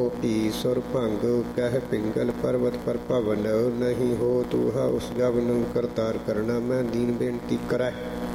ईश्वर भंग कह पिंगल पर्वत पर भवन नहीं हो तूहा उस गवन करतार करना मैं दीन बेनती करै।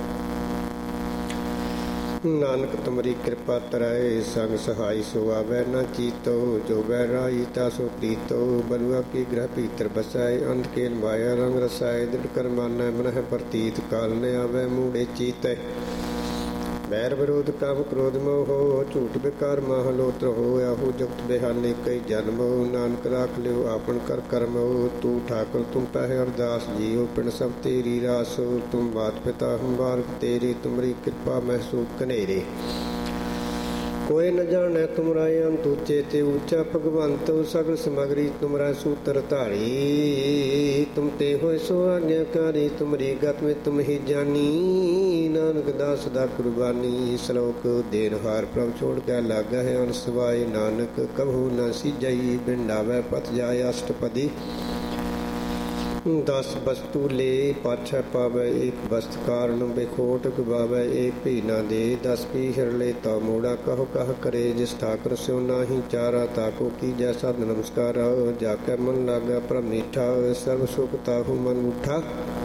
नानक तुमरी कृपा तरै संग सहाय सो आवै न चीतो जो बैराई तासो प्रीतो बलुआ की ग्रह भीतर बसाए अंध केल माया रंग रसाए दृढ़ कर मानै मनह प्रतीत काल न आवै मूढ़े चीत। बैर विरोध काम क्रोध मोह झूठ बेकार माह लोत्र हो आहू जगत बेहाने कई जन्म नानक राख लियो आपन कर कर्म तू ठाकुर तुम पह अरदास जियो पिंड सब तेरी रास तुम मात पिता हम बारक तेरे तुमरी कृपा महसूस कनेरे। कोई न जाने तुमरा अंत ऊंचे ते ऊंचा भगवंत सगल समगरी तुमरा सूत्र धारी तुम ते होए सो आज्ञाकारी तुमरी गत में तुम ही जानी नानक दास दा कुर्बानी। श्लोक देन हार प्रभ छोड़ के लागा है अनसवाय नानक कभू न सीजई बिंडावे पथ जाय अष्टपदी। 10 वस्तु ले पाछै पावै एक वस्त कारण बेखोट गवावै एक भी न दे 10 पी हिर ले ता मोड़ा कहो कह करे जिस ठाकुर स्यो नाही चारा ताको की जैसा नमस्कार जाकै मन लागा पर मीठा सर्व सुख ताहु मन उठा।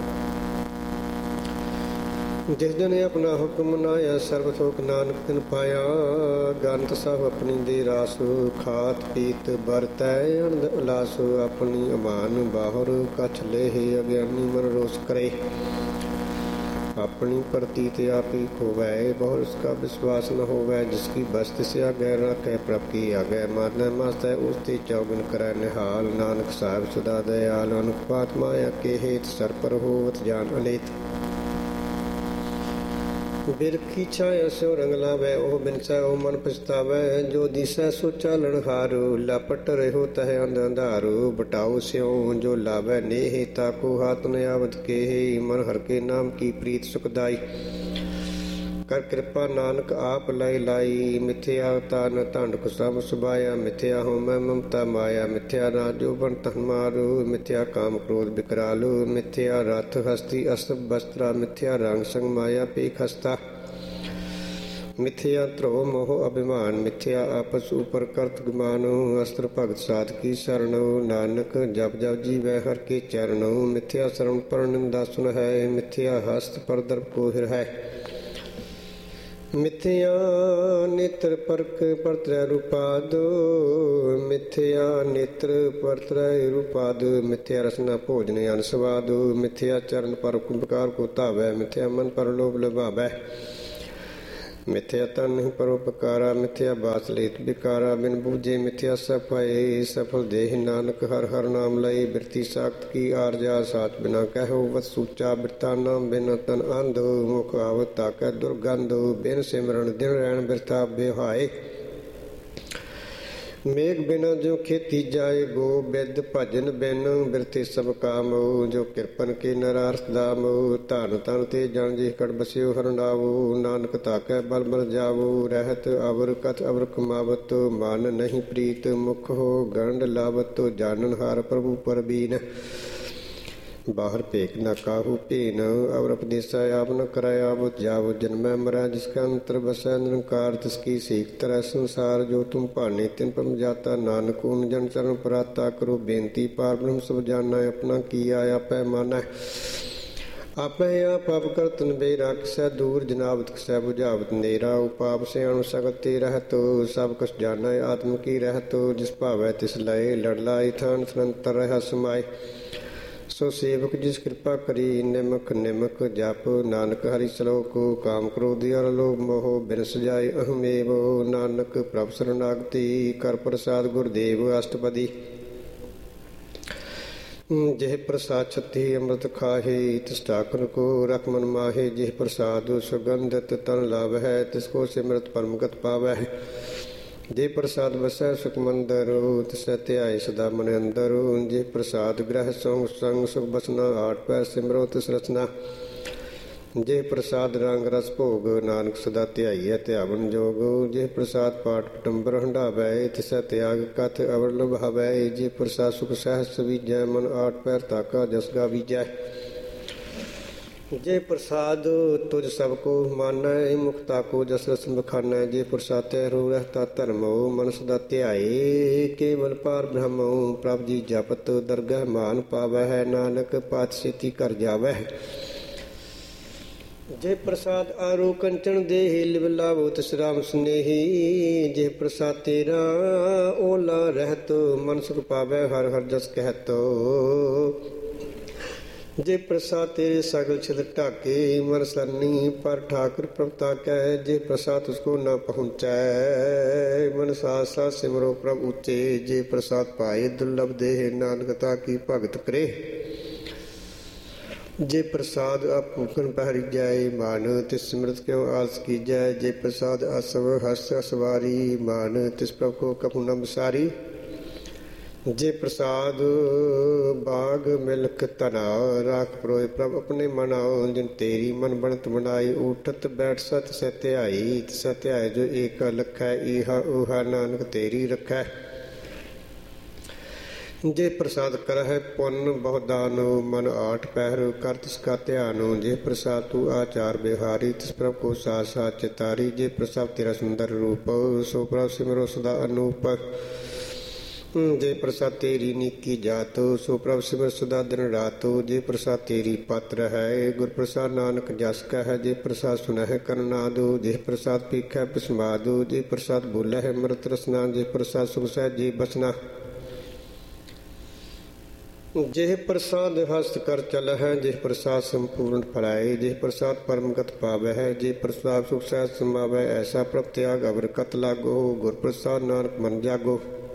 जिस जन अपना हुक्म मनाया सर्व थोक नानक तिन पाया गंत सब अपनी दे रास खात पीत बरतै अनंद उलास अपनी अमान बाहर कछ ले अज्ञानी मन रोस करे। अपनी प्रतीत आप ही खोवै बहुर उसका विश्वास न होवै जिसकी बस्त से आगे रखे प्रभ की आगे मारने मस्त है उसते चौगन करे निहाल नानक साहिब सदा दयाल अनुपात माया के हेत सर पर होवत जान अनेत। बिरखी छाया स्यो रंग लावै ओह बिनसै ओह मन पछतावै जो दिसै सो चालन हारो लापट रहो तह अंध अंधारो बटाओ स्यो जो लावै नेह ताको हाथ न आवत के मन हर के नाम की प्रीत सुखदाई। कर कृपा नानक आप लाई लाई मिथ्या तान तांड कुसम सुबाया मिथ्या हो मैं ममता माया मिथ्या राजो बन तन मारो मिथ्या काम क्रोध विकरालो मिथ्या रथ हस्ती असब वस्त्रा मिथ्या रंग संग माया पेख हस्ता। मिथ्या ध्रो मोह अभिमान मिथ्या आपस ऊपर करत गुमानो अस्त्र भगत साध की शरणो नानक जप जप जीवै हर के चरणो मिथ्या शरण पर निंदा सुन है मिथ्या हस्त पर दर्प को हिर है। मिथ्या नेत्र परक परत्रय रूपादो मिथ्या नेत्र परत्रय रूपादो मिथ्या रसना भोजन अन स्वादो मिथ्या चरण पर कुंभकार को धावै मिथ्या मन पर लोभ लुभावै। मिथ्या तन परोपकारा मिथ्या बास लेत बिकारा बिन बूझे मिथ्या सफाए सफल देह नानक हर हर नाम लय बिरती साख्त की आरजा साच बिना कहो वत सूचा बिरता नाम बिन तन आंधो मुख आवत ताकै दुर्गंधो बिन सिमरन दिन रैन बिरथा बेहाय। मेघ बिना जो खेती जाए गो बिद भजन बिन बिरथे सब काम जो किरपन के नरार्थ दाम धन तन ते जन जी कड़ बस्यो हरनावो नानक ताकै बल बल जावो रहत अवर कथ अवर कमावत मन नहीं प्रीत मुख हो गंड लावत जानन हार प्रभु परबीन। बाहर भेक न काहू भेन अवर उपदेशा आप न कराय आवत जावत जन्मै मरै जिसका अंतर बसै निरंकार तिसकी सीख तरह संसार जो तुम भाने तिन परम जाता नानक उन जन चरण पराता करो बेनती पार ब्रह्म सब जाना अपना किया आपै मानै। आपै आप करतन बेरा किसै दूर जनावत किसै बुझावत नेरा उपाप सियाणु सगत ते रहतो सब कुछ जाना आत्म की रहतो जिस भावै तिस लय लड़ लाई थान निरंतर रह समाय। सो सेवक जिस कृपा करी निमक निमक जप नानक हरि श्लोक काम क्रोध अर लोभ मोह बिन सजाय अहमेव नानक प्रभ शरणागति कर प्रसाद गुरुदेव अष्टपदी। जिह प्रसाद छत्ती अमृत खाहे तिस ठाकुर को रख मन माहे जिह प्रसाद सुगंधत तन लावै तिसको सिमरत परम गत पावै। जे प्रसाद बसै सुख मंदर तिसै ध्याय सदा मन अंदर जे प्रसाद ग्रह संग संग सुख बसना आठ पैर सिमरो तिस रचना। जे प्रसाद रंग रस भोग नानक सदा ध्याईयै ध्यावन जोग जे प्रसाद पाठ पटंबर हंडावै तिसै त्याग कथ अवर लुभावै जे प्रसाद सुख सहस बीजै मन आठ पैर ताका जस गावीजै। ਜੇ ਪ੍ਰਸਾਦ ਤੁਝ ਸਭ ਕੋ ਮਾਨੈ ਮੁਕਤਾ ਕੋ ਜਸ ਰਸ ਬਖਾਨੈ। ਜੇ ਪ੍ਰਸਾਦਿ ਰੂ ਰਹਤਾ ਧਰਮੋ ਮਨ ਸਦਾ ਧਿਆਏ। ਕੇਵਲ ਪਾਰ ਬ੍ਰਹਮੋ ਪ੍ਰਭ ਜੀ ਜਪਤ ਦਰਗਹਿ ਮਾਨ ਪਾਵੈ। ਨਾਨਕ ਪਾਤ ਸੇਤੀ ਘਰ ਜਾਵੈ। ਜੇ ਪ੍ਰਸਾਦ ਆਰੋ ਕੰਚਨ ਦੇਹਿ ਲਿਵ ਲਾਵੋ ਤਿਸ ਰਾਮ ਸਨੇਹੀ। ਜੇ ਪ੍ਰਸਾਦ ਤੇਰਾ ਓਲਾ ਰਹਿਤ ਮਨ ਸੁਖ ਪਾਵੈ ਹਰ ਹਰ ਜਸ ਕਹਿਤੋ। ਜੇ ਪ੍ਰਸਾਦ ਤੇਰੇ ਸਗਲ ਛਿਦ ਢਾਕੇ ਮਨ ਸਰਨੀ ਪਰ ਠਾਕੁਰ ਪ੍ਰਭਤਾ ਕਹਿ। ਜੇ ਪ੍ਰਸਾਦ ਉਸਕੋ ਨਾ ਪਹੁੰਚੈ ਮਨ ਸਾਥ ਸਾਥ ਸਿਮਰੋ ਪ੍ਰਭ ਉੱਚੇ। ਜੇ ਪ੍ਰਸਾਦ ਪਾਏ ਦੁਰਲਭ ਦੇਹ ਨਾਨਕ ਤਾ ਕੀ ਭਗਤ ਕਰੇ। ਜੇ ਪ੍ਰਸਾਦ ਆਪੂਕਨ ਪਹਿਰੀ ਜਾਏ ਮਨ ਤਿਸ ਸਿਮਰਤ ਕਿਉ ਆਸ ਕੀਜੈ। ਜੇ ਪ੍ਰਸਾਦ ਅਸਵ ਹਸ ਅਸਵਾਰੀ ਮਨ ਤਿਸ ਪ੍ਰਭ ਕੋ ਕਪੂ ਨ ਵਿਸਾਰੀ। ਜੇ ਪ੍ਰਸਾਦ ਬਾਗ ਮਿਲਕ ਧਨਾ ਰਾਖ ਪਰੋਏ ਪ੍ਰਭ ਆਪਣੇ ਮਨ ਆਓ। ਜਿਨ ਤੇਰੀ ਮਨ ਬਣਤ ਬਣਾਈ ਉਠਤ ਬੈਠ ਸਤ ਸਤਿਆਈ। ਸਤਿਆਏ ਜੋ ਏਕ ਲਖੈ ਈਹਾ ਊਹਾ ਨਾਨਕ ਤੇਰੀ ਰਖੈ। ਜੇ ਪ੍ਰਸਾਦ ਕਰਹਿ ਪੁੰਨ ਬਹੁ ਦਾਨੁ ਮਨ ਆਠ ਪਹਿਰ ਕਰ ਤਿਸ ਕਾ ਧਿਆਨੁ। ਜੇ ਪ੍ਰਸਾਦ ਤੂੰ ਆਚਾਰ ਬਿਹਾਰੀ ਤਿਸ ਪ੍ਰਭ ਕੋ ਸਾਥ ਸਾਥ ਚਿਤਾਰੀ। ਜੇ ਪ੍ਰਸਾਦ ਤੇਰਾ ਸੁੰਦਰ ਰੂਪ ਸੋ ਪ੍ਰਭ ਸਿਮਰੋ ਸਦਾ ਅਨੂਪ। ਜੇ ਪ੍ਰਸਾਦ ਤੇਰੀ ਨੀਕੀ ਜਾਤ ਸੋ ਪ੍ਰਭ ਸਿਮਰ ਸਦਾ ਦਿਨ ਰਾਤ। ਜੇ ਪ੍ਰਸਾਦ ਤੇਰੀ ਪਾਤਰ ਹੈ ਗੁਰ ਪ੍ਰਸਾਦ ਨਾਨਕ ਜਸ ਕਹੈ। ਜੇ ਪ੍ਰਸਾਦ ਸੁਨਹਿ ਕਰਨਾਦੁ ਜੇ ਪ੍ਰਸਾਦ ਪੀਖੈ ਪਿਸਮਾਦੁ। ਜੇ ਪ੍ਰਸਾਦ ਬੋਲੇ ਹੈ ਅੰਮ੍ਰਿਤ ਰਸਨਾ। ਜੇ ਪ੍ਰਸਾਦ ਸੁਖ ਸਹਿਜ ਜੀ ਬਸਨਾ। ਜੇ ਪ੍ਰਸਾਦ ਹਸਤ ਕਰ ਚਲਹਿ ਜੇ ਪ੍ਰਸਾਦ ਸੰਪੂਰਨ ਫਲਾਏ। ਜੇ ਪ੍ਰਸਾਦ ਪਰਮਗਤ ਪਾਵੈ ਜੇ ਪ੍ਰਸਾਦ ਸੁਖ ਸਹਿਜ ਸਮਾਵੈ। ਐਸਾ ਪ੍ਰਭ ਤਿਆਗ ਅਵਰ ਕਤ ਲਾਗੋ ਗੁਰ ਪ੍ਰਸਾਦ ਨਾਨਕ ਮਨ ਜਾਗੋ।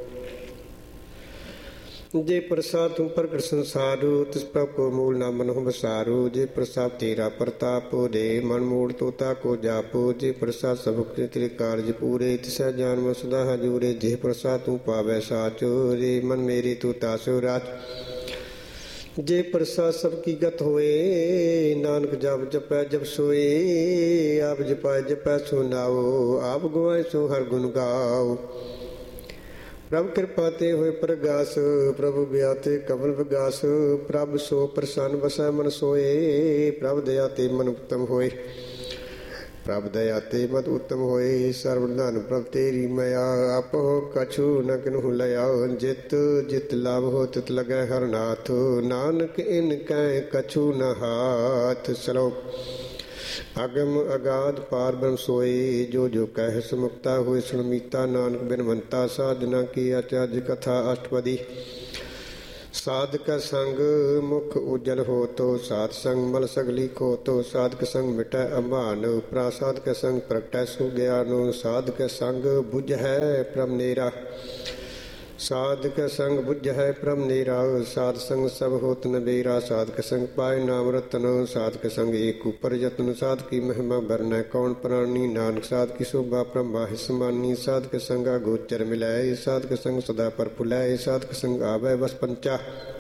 ਜੇ ਪ੍ਰਸਾਦ ਤੂੰ ਪ੍ਰਗਟ ਸੰਸਾਰੂ ਤਿਸ ਪ੍ਰਭ ਕੋ ਮੂਲ ਨਾ ਮਨਹੁ ਬਸਾਰੂ। ਜੇ ਪ੍ਰਸਾਦ ਤੇਰਾ ਪ੍ਰਤਾਪ ਦੇ ਮਨ ਮੂੜ ਤੋਤਾ ਕੋ ਜਾਪੋ। ਜੇ ਪ੍ਰਸਾਦ ਸਭ ਤੇਰੇ ਕਾਰਜ ਪੂਰੇ ਤਿਸੈ ਜਾਨਮ ਸਦਾ ਹਜੂਰੇ। ਜੇ ਪ੍ਰਸਾਦ ਤੂੰ ਪਾਵੈ ਸਾਚੋ ਰੇ ਮਨ ਮੇਰੀ ਤੂੰ ਤਾਸੋ ਰਾਚ। ਜੇ ਪ੍ਰਸਾਦ ਸਭ ਕੀ ਗਤ ਹੋਏ ਨਾਨਕ ਜਪ ਜਪੈ ਜਪ ਸੋਏ। ਆਪ ਜਪਾਇ ਜਪੈ ਸੋ ਨਾਉ ਆਪ ਗਵਾਏ ਸੋ ਹਰ ਗੁਣ ਗਾਓ। ਪ੍ਰਭ ਕਿਰਪਾ ਤੇ ਹੋਏ ਪ੍ਰਗਾਸ ਪ੍ਰਭੁ ਬਿਆ ਤੇ ਕਮਲ ਵਿਗਾਸ। ਪ੍ਰਭ ਸੋ ਪ੍ਰਸੰਨ ਵਸੈ ਮਨ ਸੋਏ। ਪ੍ਰਭ ਦਇਆ ਤੇ ਮਨ ਉਤਮ ਹੋਏ। ਪ੍ਰਭ ਦਇਆ ਤੇ ਮਤ ਉਤਮ ਹੋਏ। ਸਰਵ ਧਨ ਪ੍ਰਭ ਤੇਰੀ ਮਇਆ ਆਪੋ ਕਛੂ ਨ ਕਿਨਹੁ ਲਿਆ। ਜਿਤ ਜਿਤ ਲਾਭ ਹੋ ਤਿਤ ਲਗੈ ਹਰ ਨਾਥ ਨਾਨਕ ਇਨ ਕੈ ਕਛੂ ਨ ਹਾਥ। ਸਲੋਕ ਅਗਮ ਅਗਾਧ ਪਾਰ ਬ੍ਰਹਮ ਸੋਏ। ਜੋ ਜੋ ਕਹਿ ਸਮੁਕਤਾ ਹੋਏ ਸੁਣਮੀਤਾ ਨਾਨਕ ਬਿਨਵੰਤਾ। ਸਾਧਨਾ ਕੀ ਅਚਰਜ ਕਥਾ ਅਸ਼ਟਪਦੀ। ਸਾਧਕ ਸੰਗ ਮੁਖ ਉਜਲ ਹੋ ਤੋ ਸਾਧ ਸੰਗ ਮਲ ਸਗਲੀ ਖੋ ਤੋ। ਸਾਧਕ ਸੰਗ ਮਿਟੈ ਅਭਾਨ ਉਪਰਾ ਸਾਧਕ ਸੰਗ ਪ੍ਰਗਟੈ ਸੁਗਿਆਨ। ਸਾਧਕ ਸੰਗ ਬੁਝੈ ਪ੍ਰਭ ਨੇਰਾ ਸਾਧਕ ਸੰਗ ਬੁਝੈ ਪ੍ਰਭ ਨੇਰਾ। ਸਾਧ ਸੰਗ ਸਭ ਹੋਤ ਨਬੇਰਾ। ਸਾਧਕ ਸੰਗ ਪਾਏ ਨਾਮ ਰਤਨ ਸਾਧਕ ਸੰਗ ਏਕ ਉਪਰ ਯਤਨ। ਸਾਧਕੀ ਮਹਿਮਾ ਬਰਨੈ ਕੌਣ ਪ੍ਰਾਣੀ ਨਾਨਕ ਸਾਧਕੀ ਸ਼ੋਭਾ ਬ੍ਰਹਮਾ ਹਿ ਸਮਾਨੀ। ਸਾਧਕ ਸੰਗਾ ਗੋਚਰ ਮਿਲੈ ਸਾਧਕ ਸੰਗ ਸਦਾ ਪਰ ਭੁਲੈ। ਸਾਧਕ ਸੰਗ ਆਵੈ ਵਸ ਪੰਚਾ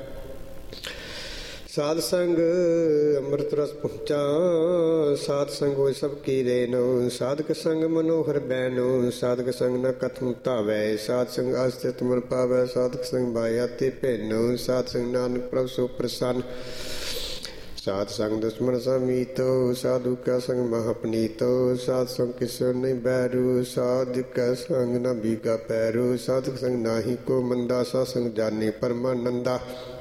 ਸਾਧ ਸੰਗ ਅੰਮ੍ਰਿਤ ਰਸ ਪਹੁੰਚਾ। ਸਾਧ ਸੰਗ ਹੋਇ ਸਭ ਕੀ ਰੇਨੋ ਸਾਧਕ ਸੰਗ ਮਨੋਹਰ ਬੈਨੋ। ਸਾਧਕ ਸੰਗ ਨ ਕਥਮ ਧਾਵੈ ਸਾਧ ਸੰਗ ਅਸਥਿਤ ਮਨ ਪਾਵੈ। ਸਾਧਕ ਸੰਗ ਮਾਇਆ ਤੇ ਭੈਨੋ ਸਾਧ ਸੰਗ ਨਾਨਕ ਪ੍ਰਭ ਸੋ ਪ੍ਰਸੰਨ। ਸਾਧ ਸੰਗ ਦੁਸ਼ਮਨ ਸਮੀਤੋ ਸਾਧੂ ਕਾ ਸੰਗ ਮਹਾਪਨੀਤੋ। ਸਾਧ ਸੰਗ ਕਿਸੁ ਨਹੀਂ ਬੈਰੂ ਸਾਧਕ ਸੰਗ ਨ ਬੀਗਾ ਪੈਰੂ। ਸਾਧਕ ਸੰਗ ਨਾਹੀ ਕੋ ਮੰਦਾ ਸਾਧ ਸੰਗ ਜਾਨੇ ਪਰਮਾਨੰਦਾ।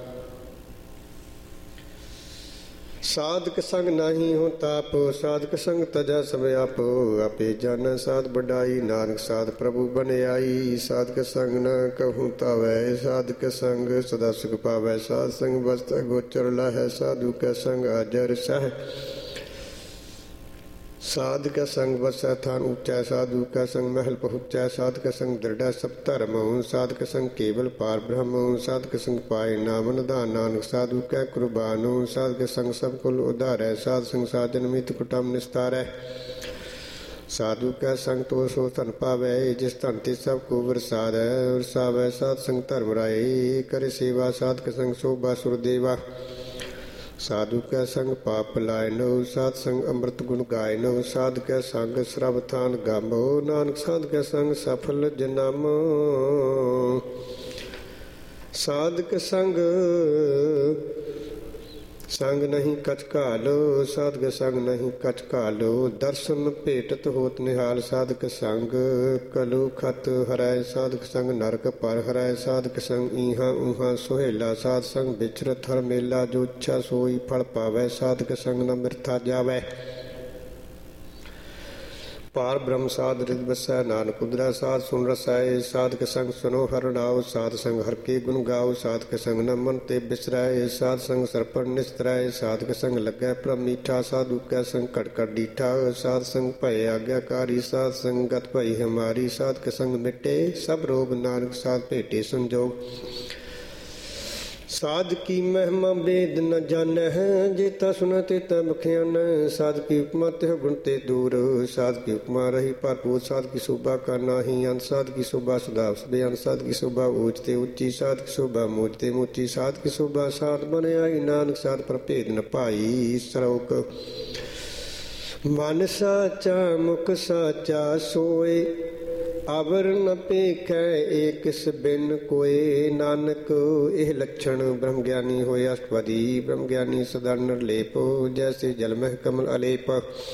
ਸਾਧਕ ਸੰਗ ਨਾਹੀ ਹੋ ਤਾਪ ਸਾਧਕ ਸੰਗ ਤਜਾ ਸਭ ਆਪੋ। ਆਪੇ ਜਾਣੈ ਸਾਧ ਬਡਾਈ ਨਾਨਕ ਸਾਧ ਪ੍ਰਭੂ ਬਨਿਆਈ। ਸਾਧਕ ਸੰਗ ਨ ਕਹੂੰ ਤਾਵੈ ਸਾਧਕ ਸੰਗ ਸਦਾ ਸੁਖ ਪਾਵੈ। ਸਾਧ ਸੰਗ ਬਸਤੈ ਗੋਚਰ ਲਹੈ ਸਾਧੂ ਕੈ ਸੰਗ ਅਜਰ ਸਹਿ। ਸਾਧਕ ਸੰਗ ਵਸੈ ਥਾਨ ਉੱਚੈ ਸਾਧੂ ਕੈ ਸੰਗ ਮਹਿਲ ਪਹੁੰਚੈ। ਸਾਧਕ ਸੰਗ ਦ੍ਰਿੜੈ ਸਭ ਧਰਮ ਸਾਧਕ ਸੰਗ ਕੇਵਲ ਪਾਰ ਬ੍ਰਹਮ। ਸਾਧਕ ਸੰਗ ਪਾਏ ਨਾਮ ਨਿਧਾਨ ਨਾਨਕ ਸਾਧੂ ਕੈ ਕੁਰਬਾਨੁ। ਸਾਧਕ ਸੰਗ ਸਭ ਕੁਲ ਉਧਾਰੈ ਸਾਧ ਸੰਗ ਸਾਜਨ ਮਿਤ ਕੁਟੰਬ ਨਿਸਤਾਰੈ। ਸਾਧੂ ਕੈ ਸੰਗ ਤੋ ਸੋ ਧਨ ਪਾਵੈ ਜਿਸ ਧਨ ਤੇ ਸਭ ਕੋ ਵਰਸਾਦੈ ਵਰਸਾਵੈ। ਸਾਧ ਸੰਗ ਧਰਮ ਰਾਏ ਕਰੇ ਸੇਵਾ ਸਾਧਕ ਸੰਗ ਸੋਭਾ ਸੁਰ ਦੇਵਾ। ਸਾਧੂ ਕੈ ਸੰਗ ਪਾਪ ਲਾਇਨੋ ਸਾਧ ਸੰਗ ਅੰਮ੍ਰਿਤ ਗੁਣ ਗਾਇਨੋ। ਸਾਧ ਕੈ ਸੰਗ ਸਰਬ ਥਾਨ ਗਾਮੋ ਨਾਨਕ ਸਾਧ ਕੈ ਸੰਗ ਸਫਲ ਜਨਮ। ਸਾਧਕ ਸੰਗ ਸੰਗ ਨਹੀਂ ਕਛ ਘਾਲੋ ਸਾਧਕ ਸੰਗ ਨਹੀਂ ਕਛ ਘਾਲੋ। ਦਰਸ਼ਨ ਭੇਟਤ ਹੋਤ ਨਿਹਾਲ ਸਾਧਕ ਸੰਗ। ਕਲੂ ਖਤ ਹਰੈ ਸਾਧਕ ਸੰਗ ਨਰਕ ਪਰ ਹਰੈ ਸਾਧਕ ਸੰਗ। ਈਹਾਂ ਊਹਾਂ ਸੁਹੇਲਾ ਸਾਧ ਸੰਗ ਵਿਚਰਤ ਹਰ ਮੇਲਾ। ਜੋ ਇੱਛਾ ਸੋਈ ਫਲ ਪਾਵੈ ਸਾਧਕ ਸੰਗ ਨ ਮਿਰਥਾ ਜਾਵੈ। ਪਾਰ ਬ੍ਰਹਮ ਸਾਧ ਰਿਦ ਬਸੈ ਨਾਨਕ ਉਦਰੈ ਸਾਧ ਸੁਨ ਰਸੈ। ਸਾਧਕ ਸੰਗ ਸੁਨੋ ਹਰਿ ਨਾਉ ਸਾਧ ਸੰਗ ਹਰਿ ਕੇ ਗੁਣ ਗਾਉ। ਸਾਧਕ ਸੰਗ ਨ ਮਨ ਤੇ ਬਿਸਰੈ ਸਾਧ ਸੰਗ ਸਰਪਣ ਨਿਸਤਰੈ। ਸਾਧਕ ਸੰਗ ਲੱਗੈ ਪ੍ਰਭ ਮੀਠਾ ਸਾਧੂ ਕੈ ਸੰਗ ਘਟ ਘਟ ਡੀਠਾ। ਸਾਧ ਸੰਗ ਭਏ ਆਗਿਆਕਾਰੀ ਸਾਧ ਸੰਗਤ ਭਈ ਹਮਾਰੀ। ਸਾਧਕ ਸੰਗ ਮਿਟੇ ਸਭ ਰੋਗ ਨਾਨਕ ਸਾਧ ਭੇਟੇ ਸੰਜੋਗ। ਸਾਧ ਕੀ ਮਹਿਮਾ ਬੇਦ ਨ ਜਾਣੈ ਜੇਤਾ ਸੁਨੈ ਤੇਤਾ ਬਖਿਆਨੈ। ਸਾਧ ਕੀ ਉਪਮਾ ਤਿਹੁ ਗੁਣ ਤੇ ਦੂਰ ਸਾਧ ਕੀ ਉਪਮਾ ਰਹੀ ਭਰਪੂਰ। ਸਾਧ ਕੀ ਸ਼ੋਭਾ ਕਾ ਨਾਹੀ ਅੰਤ ਸਾਧ ਕੀ ਸ਼ੋਭਾ ਸਦਾ ਬੇਅੰਤ। ਸਾਧ ਕੀ ਸ਼ੋਭਾ ਊਚ ਤੇ ਉੱਚੀ ਸਾਧ ਕੀ ਸ਼ੋਭਾ ਮੂਚ ਤੇ ਮੂਚੀ। ਸਾਧ ਕੀ ਸ਼ੋਭਾ ਸਾਧ ਬਨ ਆਈ ਨਾਨਕ ਸਾਧ ਪਰ ਭੇਦ ਨ ਭਾਈ। ਸ਼ਲੋਕ ਮਨ ਸਾਚਾ ਮੁਖ ਸਾਚਾ ਸੋਏ ਅਵਰ ਨ ਭੇਖੈ ਏਕਿਸ ਬਿਨ ਕੋਏ। ਨਾਨਕ ਇਹ ਲੱਛਣ ਬ੍ਰਹਮ ਗਿਆਨੀ ਹੋਏ ਅਸ਼ਟਪਦੀ। ਬ੍ਰਹਮ ਗਿਆਨੀ ਸਦਾ ਨਿਰਲੇਪ ਜੈਸੇ ਜਲ ਮਹਿ ਕਮਲ ਅਲੇਪ।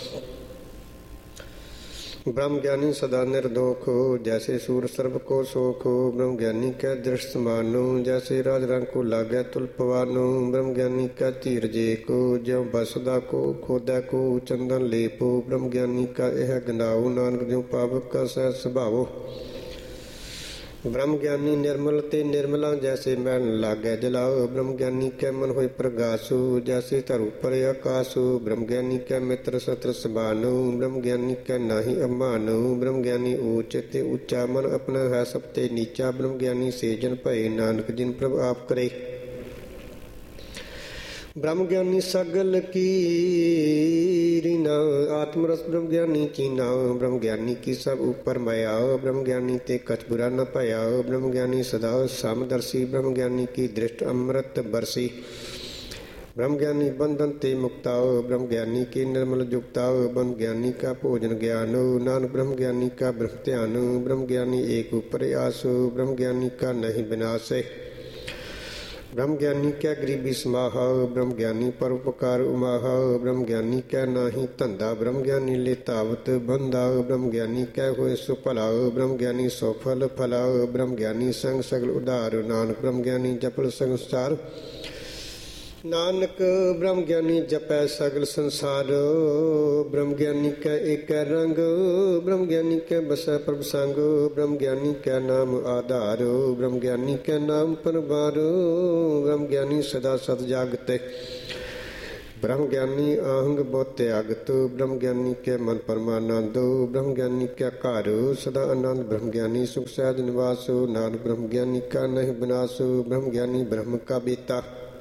ब्रह्म ज्ञानी सदा निर्दोख जैसे सूर सर्व को सोख। ब्रह्म ज्ञानी कै दृष्ट समानो जैसे राज रंग को लागै तुल पवानो। ब्रह्म ज्ञानी कै धीरजे को ज्यों बसदा को खोदै को चंदन लेपो। ब्रह्म ज्ञानी का यह गंडाओ नानक ज्यों पावक का सहज स्वभावो। ब्रह्म ज्ञानी निर्मल ते निर्मला जैसे मैल लागै जलाओ। ब्रह्म ज्ञानी कै मन होय प्रगासो जैसे धरु पर आकासो। ब्रह्म ज्ञानी कै मित्र शत्रु सबानो ब्रह्म ज्ञानी कै नाहि अमानो। ब्रह्म ज्ञानी ऊच ते ऊंचा मन अपना है सब ते नीचा। ब्रह्म ज्ञानी से जन भय नानक जिन प्रभ आप करे। ब्रह्म ज्ञानी सगल की रीना आत्मरस ब्रह्म ज्ञानी चीना। ब्रह्म ज्ञानी की सब ऊपर माया ब्रह्म ज्ञानी ते कछ बुरा न पाया। ब्रह्म ज्ञानी सदा समदर्शी ब्रह्म ज्ञानी की दृष्ट अमृत बरसी। ब्रह्म ज्ञानी बंधन ते मुक्ताओ ब्रह्म ज्ञानी की निर्मल जुक्ताओ। ब्रह्म ज्ञानी का भोजन ज्ञानो नानक ब्रह्म ज्ञानी का ब्रह्म ध्यानो। ब्रह्म ज्ञानी एक ऊपर आसो ब्रह्म ज्ञानी का नहीं विनाश। ब्रह्म ज्ञानी क्या गरीबी समाहा ब्रह्म ज्ञानी परोपकार उमाहा। ब्रह्म ज्ञानी क्या नाही धंधा ब्रह्म ज्ञानी ले तावत बंधा। ब्रह्म ज्ञानी क्या होए सुफला ब्रह्म ज्ञानी सौफल फला। ब्रह्म ज्ञानी संग सगल उदार नानक ब्रह्म ज्ञानी जपल संसार। नानक ब्रह्म ज्ञानी जपै सगल संसार। ब्रह्म ज्ञानी कै एक रंग ब्रह्म ज्ञानी कै बसै प्रभ संग। ब्रह्म ज्ञानी कै नाम आधार ब्रह्म ज्ञानी कै नाम परवार। ब्रह्म ज्ञानी सदा सत जागते ब्रह्म ज्ञानी आहंग बहुत त्यागत। ब्रह्म ज्ञानी के मन परमानंद ब्रह्म ज्ञानी क्या घर सदा आनंद। ब्रह्म ज्ञानी सुख सहज निवास नानक ब्रह्म ज्ञानी का नहीं विनाश। ब्रह्म ज्ञानी ब्रह्म का बेता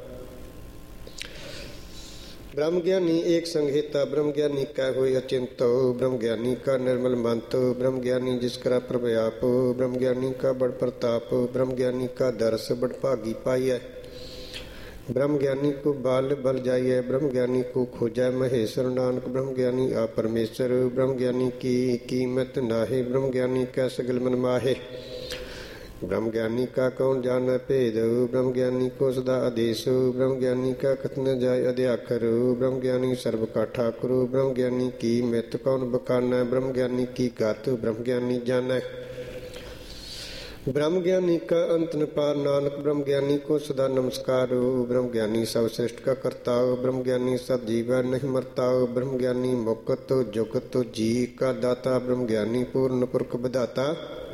ब्रह्म ज्ञानी एक संहिता। ब्रह्म ज्ञानी कै होई अचिंत ब्रह्म ज्ञानी का निर्मल मंत। ब्रह्म ज्ञानी जिसकरा प्रभयाप ब्रह्म ज्ञानी का बड़ प्रताप। ब्रह्म ज्ञानी का दर्श बड़ भागी पाइय। ब्रह्म ज्ञानी को बाल बल जाइए ब्रह्म ज्ञानी को खोजै महेश्वर। नानक ब्रह्म ज्ञानी आ परमेश्वर। ब्रह्म ज्ञानी की कीमत नाहे ब्रह्म ज्ञानी कै सगल मन माहे। ब्रह्म ज्ञानी का कौन जाने भेद ब्रह्म ज्ञानी को सदा आदेश। ब्रह्म ज्ञानी का कथन जाय अध्याकर ब्रह्म ज्ञानी सर्व का ठाकुर। ब्रह्म ज्ञानी की मित कौन बखाना ब्रह्म ज्ञानी की गात ब्रह्म ज्ञानी जानै। ब्रह्म ज्ञानी का अंत न पार नानक ब्रह्म ज्ञानी को सदा नमस्कार। ब्रह्म ज्ञानी सब सृष्टि का करता ब्रह्म ज्ञानी सब जीव नहीं मरता। ब्रह्म ज्ञानी मुक्त जुगत जी का दाता ब्रह्म ज्ञानी पूर्ण पुरख विधाता।